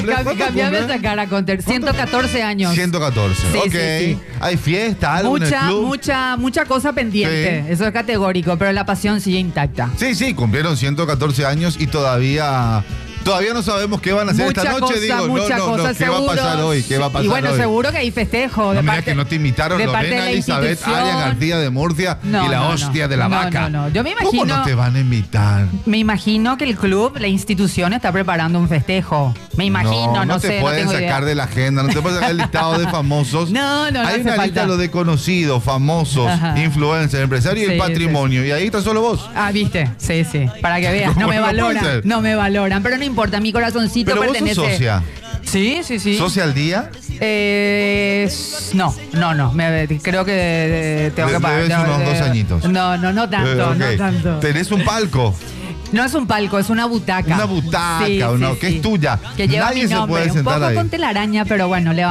Cambiame esa cara, Conter. 114 años. 114, Sí, ok. sí, sí. ¿Hay fiesta, algo en el club? Mucha cosa pendiente. Sí. Eso es categórico, pero la pasión sigue intacta. Sí, cumplieron 114 años y todavía no sabemos qué van a hacer Mucha esta noche. cosa, mucha cosa, ¿qué va a pasar hoy? ¿Qué va a pasar y bueno, hoy? seguro que hay festejo. No, mira que no te invitaron de parte de Lorena, la Elizabeth, institución. Arias García de Murcia y la hostia de la vaca. No. Yo me ¿Cómo imagino. no te van a invitar? Me imagino que el club, la institución, está preparando un festejo. Me imagino, no sé. te pueden no tengo sacar idea. de la agenda, no te pueden sacar el listado de famosos. No Hay hace una falta. lista lo de conocidos, famosos, Ajá. influencers, empresarios y Sí, el patrimonio. Y ahí está solo vos. Ah, viste, sí, para que veas, no ¿Cómo me no puede valoran, ser? no me valoran, pero no importa, mi corazoncito Pero vos sos pertenece. socia. Sí. ¿Socia al día? No, creo que tengo Le que pagar. debes unos 2 añitos. No tanto, Ok. no tanto. ¿Tenés un palco? No es un palco, es una butaca. Una butaca, Sí, ¿o no? sí, Que sí. es tuya. Que lleva Nadie mi se nombre. puede sentar un poco ahí. con telaraña, pero bueno, le